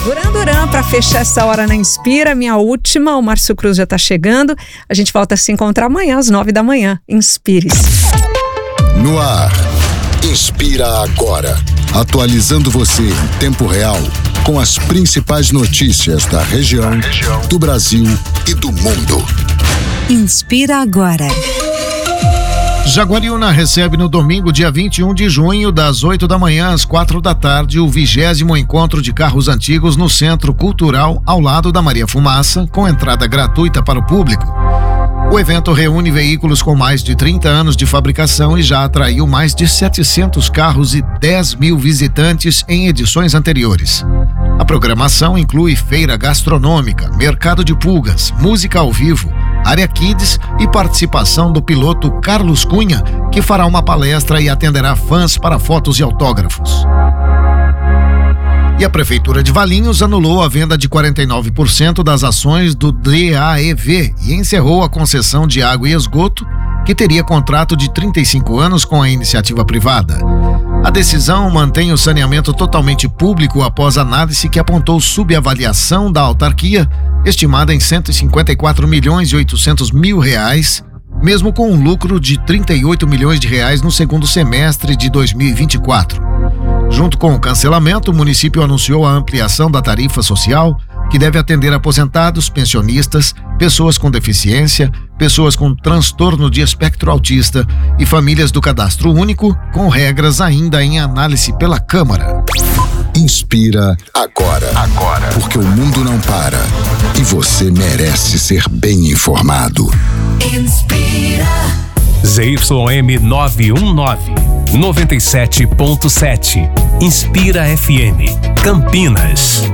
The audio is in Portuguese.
Duran Duran, para fechar essa hora na Inspira, minha última, o Márcio Cruz já tá chegando. A gente volta a se encontrar amanhã às 9 da manhã. Inspire-se. No ar, Inspira Agora. Atualizando você em tempo real com as principais notícias da região, do Brasil e do mundo. Inspira Agora. Jaguariúna recebe no domingo, dia 21 de junho, das 8 da manhã às 4 da tarde, o 20º Encontro de Carros Antigos no Centro Cultural, ao lado da Maria Fumaça, com entrada gratuita para o público. O evento reúne veículos com mais de 30 anos de fabricação e já atraiu mais de 700 carros e 10 mil visitantes em edições anteriores. A programação inclui feira gastronômica, mercado de pulgas, música ao vivo, área Kids e participação do piloto Carlos Cunha, que fará uma palestra e atenderá fãs para fotos e autógrafos. E a Prefeitura de Valinhos anulou a venda de 49% das ações do DAEV e encerrou a concessão de água e esgoto, que teria contrato de 35 anos com a iniciativa privada. A decisão mantém o saneamento totalmente público após análise que apontou subavaliação da autarquia, estimada em 154 milhões e 800 mil reais, mesmo com um lucro de 38 milhões de reais no segundo semestre de 2024. Junto com o cancelamento, o município anunciou a ampliação da tarifa social, que deve atender aposentados, pensionistas, pessoas com deficiência, pessoas com transtorno de espectro autista e famílias do Cadastro Único, com regras ainda em análise pela Câmara. Inspira Agora. Porque o mundo não para e você merece ser bem informado. Inspira. ZYM 919, 97.7. Inspira FM, Campinas.